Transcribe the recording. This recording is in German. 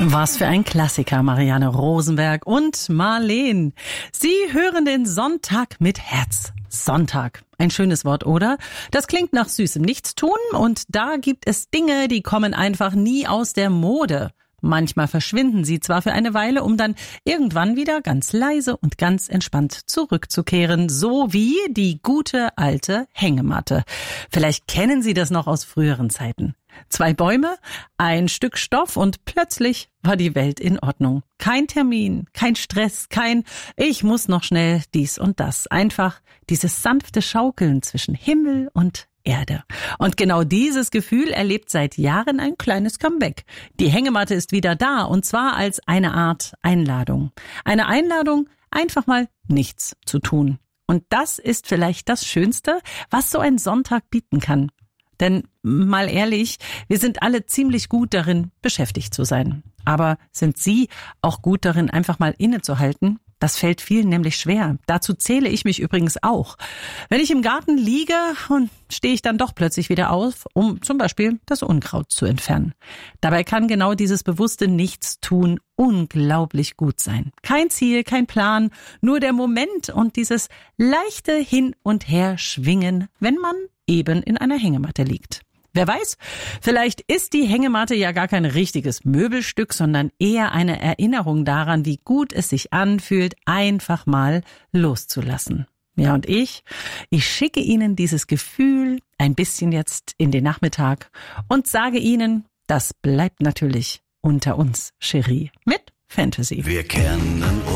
Was für ein Klassiker, Marianne Rosenberg und Marleen. Sie hören den Sonntag mit Herz. Sonntag. Ein schönes Wort, oder? Das klingt nach süßem Nichtstun und da gibt es Dinge, die kommen einfach nie aus der Mode. Manchmal verschwinden sie zwar für eine Weile, um dann irgendwann wieder ganz leise und ganz entspannt zurückzukehren, so wie die gute alte Hängematte. Vielleicht kennen Sie das noch aus früheren Zeiten. 2 Bäume, ein Stück Stoff und plötzlich war die Welt in Ordnung. Kein Termin, kein Stress, kein ich muss noch schnell dies und das. Einfach dieses sanfte Schaukeln zwischen Himmel und Erde. Und genau dieses Gefühl erlebt seit Jahren ein kleines Comeback. Die Hängematte ist wieder da und zwar als eine Art Einladung. Eine Einladung, einfach mal nichts zu tun. Und das ist vielleicht das Schönste, was so ein Sonntag bieten kann. Denn mal ehrlich, wir sind alle ziemlich gut darin, beschäftigt zu sein. Aber sind Sie auch gut darin, einfach mal innezuhalten? Das fällt vielen nämlich schwer. Dazu zähle ich mich übrigens auch. Wenn ich im Garten liege, stehe ich dann doch plötzlich wieder auf, um zum Beispiel das Unkraut zu entfernen. Dabei kann genau dieses bewusste Nichtstun unglaublich gut sein. Kein Ziel, kein Plan, nur der Moment und dieses leichte Hin- und Herschwingen, wenn man eben in einer Hängematte liegt. Wer weiß, vielleicht ist die Hängematte ja gar kein richtiges Möbelstück, sondern eher eine Erinnerung daran, wie gut es sich anfühlt, einfach mal loszulassen. Ja, und ich schicke Ihnen dieses Gefühl ein bisschen jetzt in den Nachmittag und sage Ihnen, das bleibt natürlich unter uns, Chérie, mit Fantasy. Wir kennen